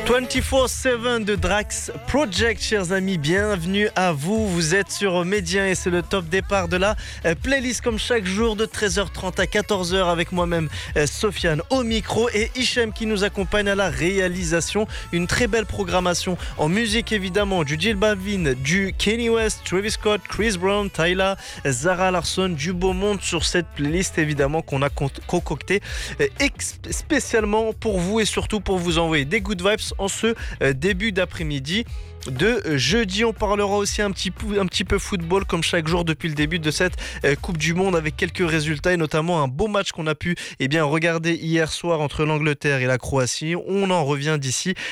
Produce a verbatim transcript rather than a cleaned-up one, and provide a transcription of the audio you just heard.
vingt-quatre sept de Drax Project, chers amis, bienvenue à vous. Vous êtes sur Média et c'est le top départ de la playlist comme chaque jour de treize heures trente à quatorze heures avec moi-même Sofiane au micro et Hichem qui nous accompagne à la réalisation. Une très belle programmation en musique évidemment, du J Balvin, du Kanye West, Travis Scott, Chris Brown, Tyla, Zara Larsson, du beau monde sur cette playlist évidemment qu'on a concocté spécialement pour vous et surtout pour vous envoyer des good vibes en ce début d'après-midi de jeudi. On parlera aussi un petit, peu, un petit peu football comme chaque jour depuis le début de cette Coupe du Monde avec quelques résultats et notamment un beau match qu'on a pu eh bien, regarder hier soir entre l'Angleterre et la Croatie. On en revient d'ici